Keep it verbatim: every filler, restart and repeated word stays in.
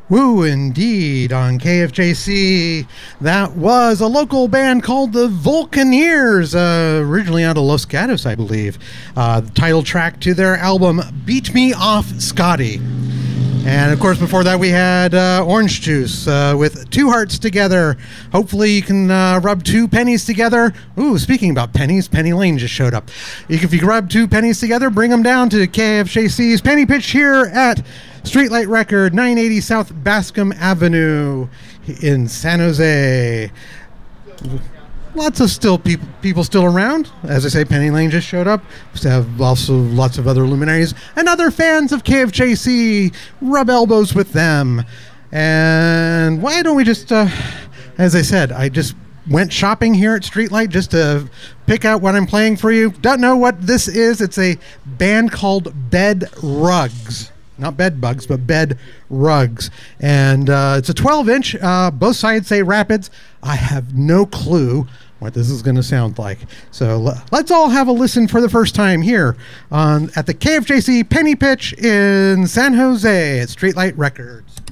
Woo, indeed, on K F J C. That was a local band called the Vulcaneers, uh, originally out of Los Gatos, I believe. Uh, the title track to their album, Beat Me Off, Scotty. And, of course, before that we had uh, Orange Juice uh, with Two Hearts Together. Hopefully you can uh, rub two pennies together. Ooh, speaking about pennies, Penny Lane just showed up. If you can rub two pennies together, bring them down to K F J C's Penny Pitch here at Streetlight Record, nine eighty South Bascom Avenue in San Jose. Lots of still people people still around. As I say, Penny Lane just showed up. We have also lots of other luminaries and other fans of K F J C. Rub elbows with them. And why don't we just, uh, as I said, I just went shopping here at Streetlight just to pick out what I'm playing for you. Don't know what this is. It's a band called Bed Rugs. Not bed bugs, but bed rugs. And uh, it's a twelve inch. Uh, both sides say Rapids. I have no clue what this is going to sound like. So l- let's all have a listen for the first time here on at the K F J C Penny Pitch in San Jose at Streetlight Records.